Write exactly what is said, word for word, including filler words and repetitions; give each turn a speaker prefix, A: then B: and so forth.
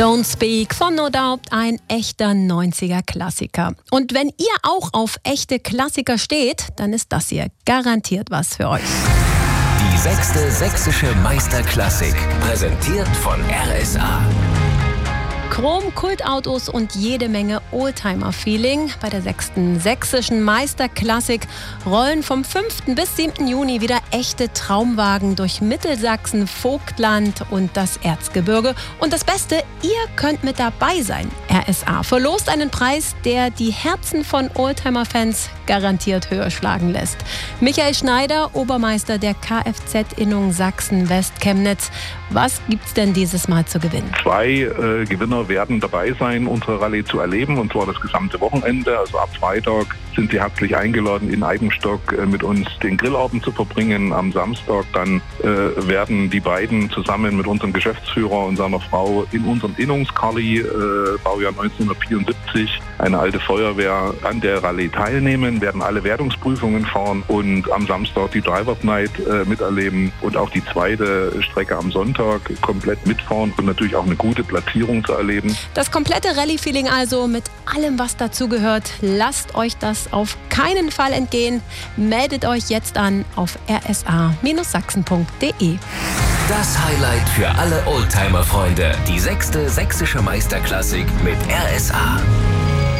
A: Don't Speak von No Doubt, ein echter neunziger-Klassiker. Und wenn ihr auch auf echte Klassiker steht, dann ist das hier garantiert was für euch.
B: Die sechste sächsische Meisterklassik, präsentiert von R S A.
A: Chrom, Kultautos und jede Menge Oldtimer-Feeling. Bei der sechsten sächsischen Meisterklassik rollen vom fünften bis siebten Juni wieder echte Traumwagen durch Mittelsachsen, Vogtland und das Erzgebirge. Und das Beste, ihr könnt mit dabei sein. R S A verlost einen Preis, der die Herzen von Oldtimer-Fans garantiert höher schlagen lässt. Michael Schneider, Obermeister der Kfz-Innung Sachsen-West-Chemnitz. Was gibt's denn dieses Mal zu gewinnen?
C: Zwei äh, Gewinner werden dabei sein, unsere Rallye zu erleben, und zwar das gesamte Wochenende. Also ab Freitag sind sie herzlich eingeladen, in Eibenstock äh, mit uns den Grillabend zu verbringen. Am Samstag dann äh, werden die beiden zusammen mit unserem Geschäftsführer und seiner Frau in unserem Innungskarli, äh, Baujahr neunzehnhundertvierundsiebzig, eine alte Feuerwehr, an der Rallye teilnehmen, werden alle Wertungsprüfungen fahren und am Samstag die Drivers Night äh, miterleben und auch die zweite Strecke am Sonntag komplett mitfahren und natürlich auch eine gute Platzierung zu erleben.
A: Das komplette Rallye-Feeling also mit allem, was dazugehört. Lasst euch das auf keinen Fall entgehen. Meldet euch jetzt an auf r s a sachsen punkt d e.
B: Das Highlight für alle Oldtimer-Freunde. Die sechste sächsische Meisterklassik mit R S A.